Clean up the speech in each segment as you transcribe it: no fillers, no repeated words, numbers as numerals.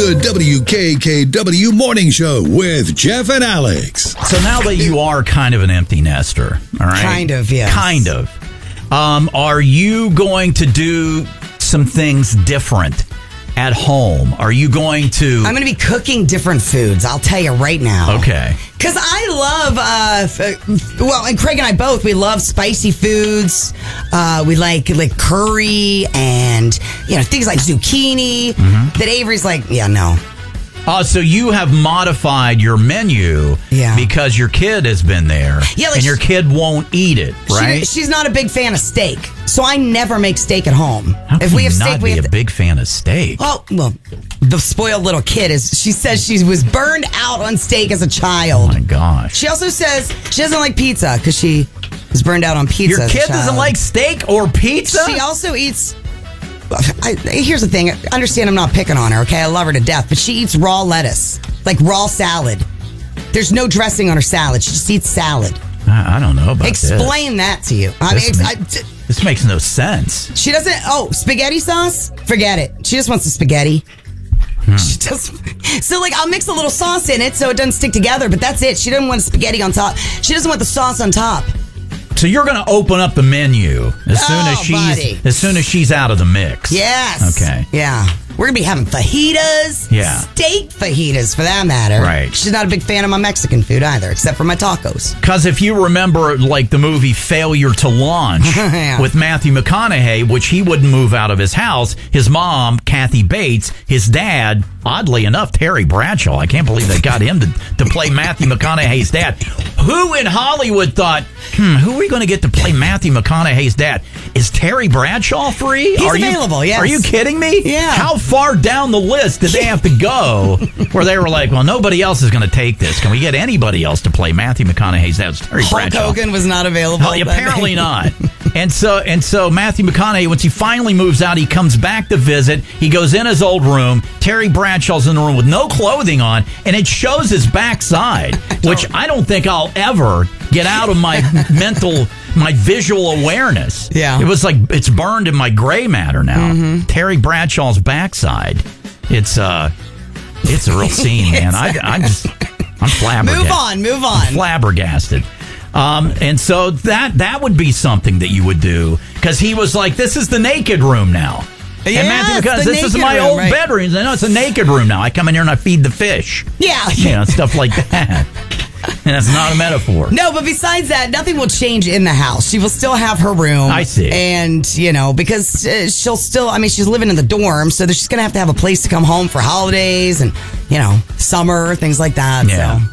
The WKKW Morning Show with Jeff and Alex. So now that you are kind of an empty nester, all right? Kind of, yes. Kind of. Are you going to do some things different at home? Are you going to... I'm going to be cooking different foods, I'll tell you right now. Okay. Because I love, and Craig and I both, we love spicy foods. We like curry and, things like zucchini. Mm-hmm. That Avery's like, yeah, no. So you have modified your menu because your kid has been there and your kid won't eat it, right? She's not a big fan of steak, so I never make steak at home. How can you not be a big fan of steak? Well, the spoiled little kid she says she was burned out on steak as a child. Oh my gosh. She also says she doesn't like pizza because she was burned out on pizza. Your kid doesn't like steak or pizza? She also eats... here's the thing. Understand I'm not picking on her, okay? I love her to death. But she eats raw lettuce, like raw salad. There's no dressing on her salad. She just eats salad. I don't know about Explain that to you. This makes no sense. She doesn't... Oh, spaghetti sauce? Forget it. She just wants the spaghetti. She just... So, I'll mix a little sauce in it so it doesn't stick together, but that's it. She doesn't want the spaghetti on top. She doesn't want the sauce on top. So you're going to open up the menu as soon as she's out of the mix. Yes. Okay. Yeah. We're going to be having fajitas. Yeah. Steak fajitas, for that matter. Right. She's not a big fan of my Mexican food either, except for my tacos. Because if you remember, the movie Failure to Launch with Matthew McConaughey, which he wouldn't move out of his house, his mom, Kathy Bates, his dad, oddly enough, Terry Bradshaw. I can't believe they got him to play Matthew McConaughey's dad. Who in Hollywood thought, who are we going to get to play Matthew McConaughey's dad? Is Terry Bradshaw free? He's available, yes. Are you kidding me? Yeah. How far down the list did they have to go where they were like, well, nobody else is going to take this. Can we get anybody else to play Matthew McConaughey's dad? Terry Bradshaw. Hulk Hogan was not available. Apparently not. And so Matthew McConaughey, once he finally moves out, he comes back to visit. He goes in his old room. Terry Bradshaw's in the room with no clothing on, and it shows his backside, which I don't think I'll ever get out of my my visual awareness. Yeah. It was like it's burned in my gray matter now. Mm-hmm. Terry Bradshaw's backside. It's a real scene, man. I'm flabbergasted. Move on. I'm flabbergasted. And so that would be something that you would do, because he was like, this is the naked room now. Yeah, and Matthew, because this is my old bedroom. No, it's a naked room now. I come in here and I feed the fish. Yeah. Stuff like that. And that's not a metaphor. No, but besides that, nothing will change in the house. She will still have her room. I see. And, because she'll still, she's living in the dorm, so she's going to have a place to come home for holidays and, summer, things like that. Yeah. So.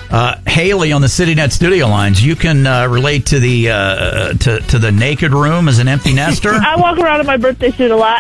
Haley on the CityNet studio lines, you can relate to the to the naked room as an empty nester. I walk around in my birthday suit a lot.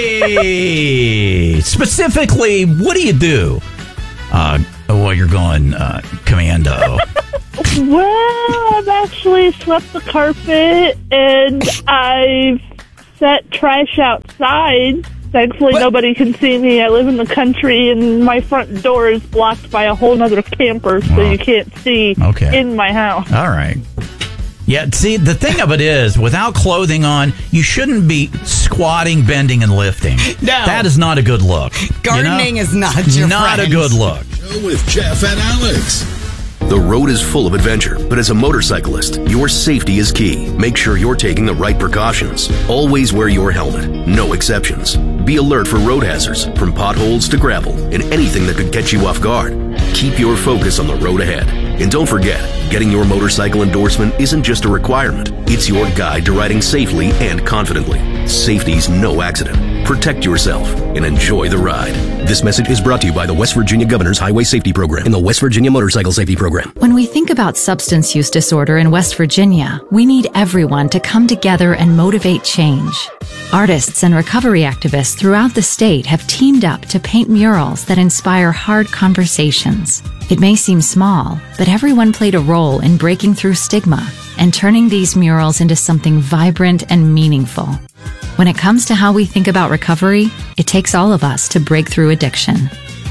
Hey, specifically, what do you do? While you're going commando. Well, I've actually swept the carpet and I've set trash outside. Thankfully, nobody can see me. I live in the country, and my front door is blocked by a whole other camper, so you can't see in my house. All right. Yeah, see, the thing of it is, without clothing on, you shouldn't be squatting, bending, and lifting. No. That is not a good look. Gardening is not your Not friend. a good look. Show with Jeff and Alex. The road is full of adventure, but as a motorcyclist, your safety is key. Make sure you're taking the right precautions. Always wear your helmet. No exceptions. Be alert for road hazards, from potholes to gravel, and anything that could catch you off guard. Keep your focus on the road ahead. And don't forget, getting your motorcycle endorsement isn't just a requirement. It's your guide to riding safely and confidently. Safety's no accident. Protect yourself and enjoy the ride. This message is brought to you by the West Virginia Governor's Highway Safety Program and the West Virginia Motorcycle Safety Program. When we think about substance use disorder in West Virginia, we need everyone to come together and motivate change. Artists and recovery activists throughout the state have teamed up to paint murals that inspire hard conversations. It may seem small, but everyone played a role in breaking through stigma and turning these murals into something vibrant and meaningful. When it comes to how we think about recovery, it takes all of us to break through addiction.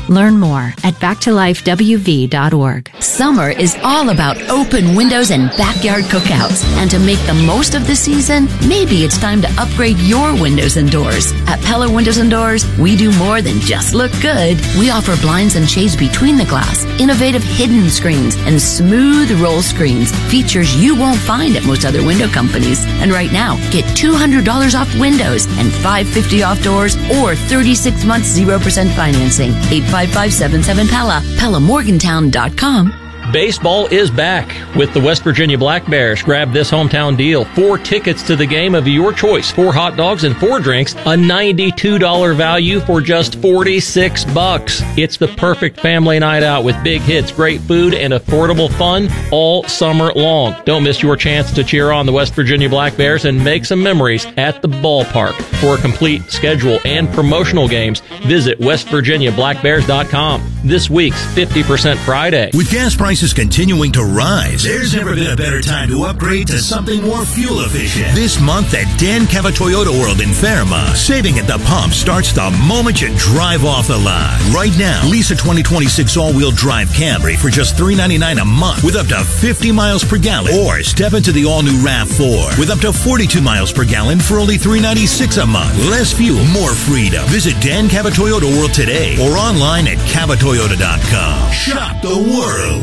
Learn more at backtolifewv.org. Summer is all about open windows and backyard cookouts. And to make the most of the season, maybe it's time to upgrade your windows and doors. At Pella Windows and Doors, we do more than just look good. We offer blinds and shades between the glass, innovative hidden screens, and smooth roll screens, features you won't find at most other window companies. And right now, get $200 off windows and $550 off doors or 36 months 0% financing. 855-77-PELLA, PellaMorgantown.com. Baseball is back with the West Virginia Black Bears. Grab this hometown deal. 4 tickets to the game of your choice. 4 hot dogs and 4 drinks. A $92 value for just $46. It's the perfect family night out with big hits, great food, and affordable fun all summer long. Don't miss your chance to cheer on the West Virginia Black Bears and make some memories at the ballpark. For a complete schedule and promotional games, visit westvirginiablackbears.com. This week's 50% Friday. With gas prices continuing to rise, there's never been a better time to upgrade to something more fuel efficient. This month at Dan Cava Toyota World in Fairmont, saving at the pump starts the moment you drive off the lot. Right now, lease a 2026 all-wheel drive Camry for just $399 a month with up to 50 miles per gallon. Or step into the all-new RAV4 with up to 42 miles per gallon for only $396 a month. Less fuel, more freedom. Visit Dan Cava Toyota World today or online at cavatoyota.com. Shop the world.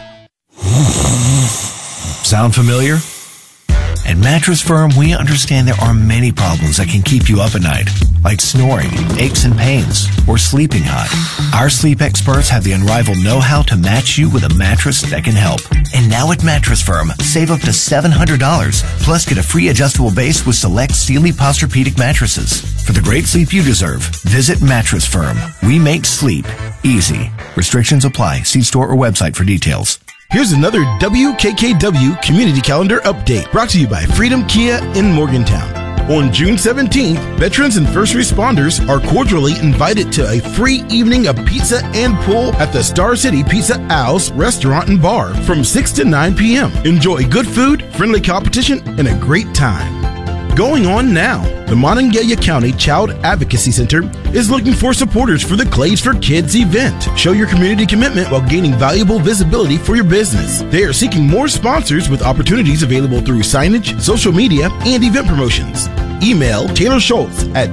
Sound familiar? At Mattress Firm, we understand there are many problems that can keep you up at night, like snoring, aches and pains, or sleeping hot. Our sleep experts have the unrivaled know-how to match you with a mattress that can help. And now at Mattress Firm, save up to $700, plus get a free adjustable base with select Sealy Posturepedic mattresses. For the great sleep you deserve, visit Mattress Firm. We make sleep easy. Restrictions apply. See store or website for details. Here's another WKKW Community Calendar update brought to you by Freedom Kia in Morgantown. On June 17th, veterans and first responders are cordially invited to a free evening of pizza and pool at the Star City Pizza Owl's restaurant and bar from 6 to 9 p.m. Enjoy good food, friendly competition, and a great time. Going on now, the Monongalia County Child Advocacy Center is looking for supporters for the Claves for Kids event. Show your community commitment while gaining valuable visibility for your business. They are seeking more sponsors with opportunities available through signage, social media, and event promotions. Email Taylor Schultz at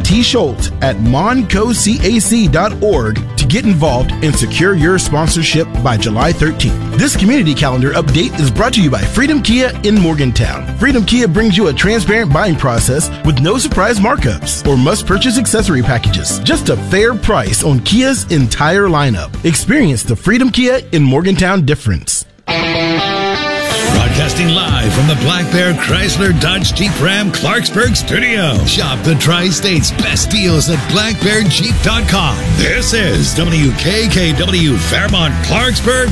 tschultz@moncocac.org to get involved and secure your sponsorship by July 13th. This community calendar update is brought to you by Freedom Kia in Morgantown. Freedom Kia brings you a transparent buying process with no surprise markups or must-purchase accessory packages. Just a fair price on Kia's entire lineup. Experience the Freedom Kia in Morgantown difference. Broadcasting live from the Black Bear Chrysler Dodge Jeep Ram Clarksburg studio. Shop the Tri-State's best deals at blackbearjeep.com. This is WKKW Fairmont Clarksburg.